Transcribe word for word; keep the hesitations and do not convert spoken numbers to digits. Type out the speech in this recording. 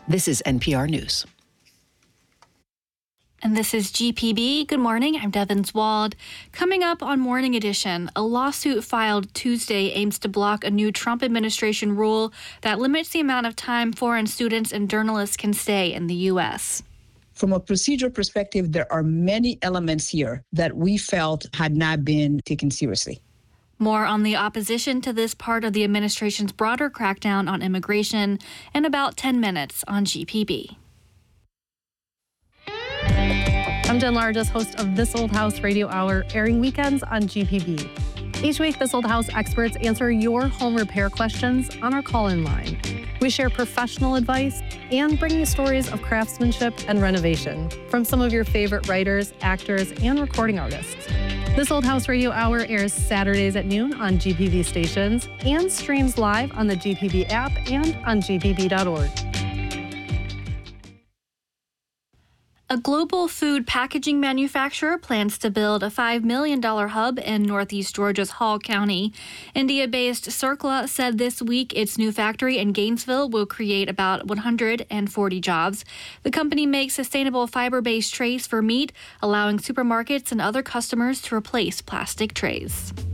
This is N P R News. And this is G P B. Good morning. I'm Devin Zwald. Coming up on Morning Edition, a lawsuit filed Tuesday aims to block a new Trump administration rule that limits the amount of time foreign students and journalists can stay in the U S. From a procedural perspective, there are many elements here that we felt had not been taken seriously. More on the opposition to this part of the administration's broader crackdown on immigration in about ten minutes on G P B. I'm Jen Largess, host of This Old House Radio Hour, airing weekends on G P B. Each week, This Old House experts answer your home repair questions on our call-in line. We share professional advice and bring you stories of craftsmanship and renovation from some of your favorite writers, actors, and recording artists. This Old House Radio Hour airs Saturdays at noon on G P B stations and streams live on the G P B app and on G P B dot org. A global food packaging manufacturer plans to build a five million dollars hub in northeast Georgia's Hall County. India-based Circla said this week its new factory in Gainesville will create about one hundred forty jobs. The company makes sustainable fiber-based trays for meat, allowing supermarkets and other customers to replace plastic trays.